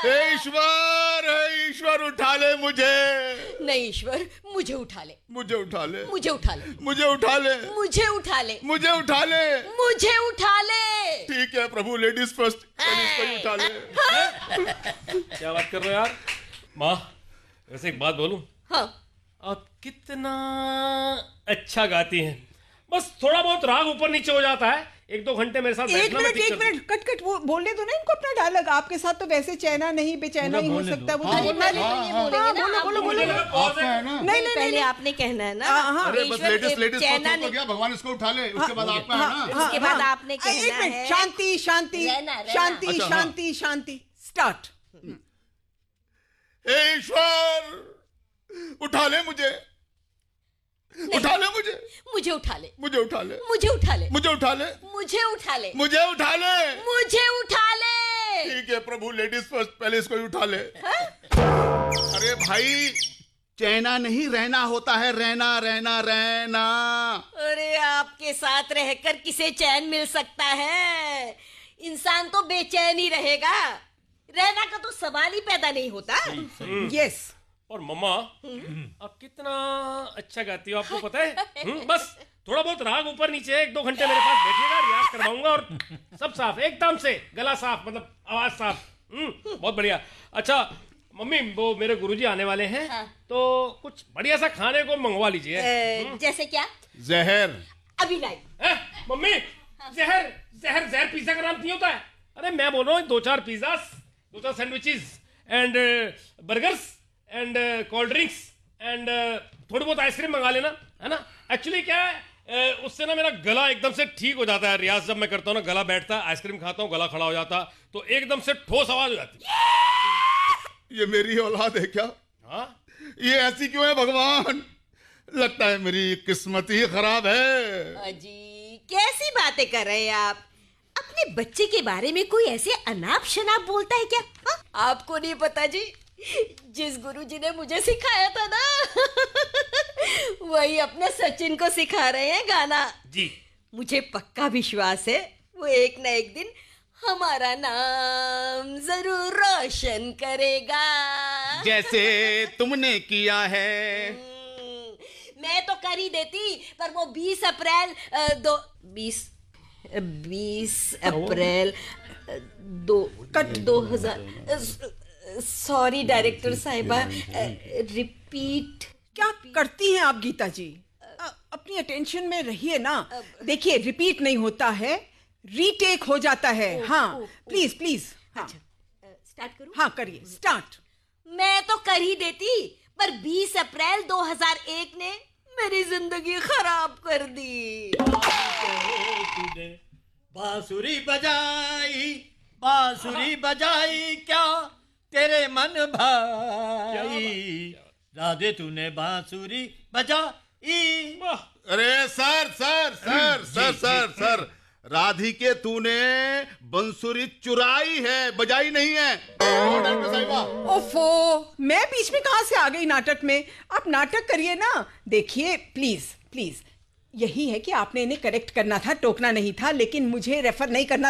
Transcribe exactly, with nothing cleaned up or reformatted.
हे ईश्वर, हे ईश्वर उठा ले मुझे। नहीं ईश्वर, मुझे उठा ले, मुझे उठा ले, मुझे उठा ले, मुझे उठा ले, मुझे उठा ले, मुझे उठा ले, मुझे उठा ले। ठीक है प्रभु, लेडीज फर्स्ट, इसको ही उठा ले। क्या बात कर रहे हो यार? माँ, वैसे एक बात बोलूं? हाँ। आप कितना अच्छा गाती हैं। बस थोड़ा बहुत राग ऊपर नीचे हो जाता है। एक दो घंटे मेरे साथ एक मिनट एक मिनट कट कट वो बोलने दो ना इनको अपना डायलॉग। आपके साथ तो वैसे चैना नहीं बेचैना ही हो सकता। वो बोलो बोलो बोलो। नहीं नहीं पहले आपने कहना है ना। अरे बस लेडीज लेडीज को गया, भगवान इसको उठा ले, उसके बाद आपका है ना। उसके बाद आपने कहना है शांति शांति शांति शांति शांति। स्टार्ट। हे ईश्वर उठा ले मुझे, उठा ले मुझे, मुझे उठा ले, मुझे उठा ले, मुझे उठा ले, मुझे उठा ले, मुझे उठा ले, मुझे उठा ले, मुझे उठा ले। ठीक है प्रभु, लेडीज फर्स्ट, पहले इसको ही उठा ले। अरे भाई, चैना नहीं रहना होता है, रहना रहना रहना। अरे आपके साथ रहकर किसे चैन मिल सकता है? इंसान तो बेचैन ही रहेगा। रहना का तो सवाल ही पैदा नहीं होता। यस। और मम्मा, आप कितना अच्छा गाती हो, आपको पता है? हुँ? बस थोड़ा बहुत राग ऊपर नीचे एक दो घंटे मेरे पास बैठिएगा, रियाज करवाऊंगा और सब साफ, एकदम से गला साफ, मतलब आवाज साफ। हुँ? बहुत बढ़िया। अच्छा मम्मी, वो मेरे गुरुजी आने वाले हैं। हाँ। तो कुछ बढ़िया सा खाने को मंगवा लीजिए। जैसे क्या? जहर। अभी लाई। मम्मी, जहर जहर जहर पिज्जा का नाम नहीं होता है। अरे मैं बोल रहा हूँ दो चार पिज्जा, दो चार sandwiches and burgers and cold drinks and थोड़ी बहुत आइसक्रीम मंगा लेना, है ना। एक्चुअली क्या है, uh, उससे ना मेरा गला एकदम से ठीक हो जाता है। रियाज जब मैं करता हूँ ना, गला बैठता है, आइसक्रीम खाता हूँ, गला खड़ा हो जाता, तो एकदम से ठोस आवाज हो जाती है। ये मेरी औलाद है क्या? हाँ, ये ऐसी क्यों है भगवान? लगता है मेरी किस्मत ही खराब है। अजी कैसी बातें कर रहे हैं आप? अपने बच्चे के बारे में कोई ऐसे अनाप शनाप बोलता है क्या? हा? आपको नहीं पता जी, जिस गुरुजी ने मुझे सिखाया था ना वही अपने सचिन को सिखा रहे हैं गाना जी। मुझे पक्का विश्वास है वो एक ना एक दिन हमारा नाम जरूर रोशन करेगा, जैसे तुमने किया है। मैं तो कर ही देती, पर वो बीस अप्रैल दो बीस बीस अप्रैल दो कट दो हजार सॉरी डायरेक्टर साहिबा, रिपीट। क्या करती हैं आप गीता जी? अपनी अटेंशन में रहिए ना। देखिए, रिपीट नहीं होता है, रीटेक हो जाता है। ओ, हाँ ओ, प्लीज प्लीज। हाँ। स्टार्ट करूं? हाँ करिए, स्टार्ट। मैं तो कर ही देती, पर बीस अप्रैल दो हज़ार एक ने मेरी जिंदगी खराब कर दी। बांसुरी बजाई बांसुरी बजाई क्या तेरे मन भाई, राधे तूने बांसुरी बजाई। अरे sir sir sir sir sir sir राधिके तूने बंसुरी चुराई है, बजाई नहीं है। ओफो, मैं बीच में कहां से आ गई नाटक में? आप नाटक करिए ना। देखिए प्लीज प्लीज, यही है कि आपने इन्हें करेक्ट करना था, टोकना नहीं था, लेकिन मुझे रेफर नहीं करना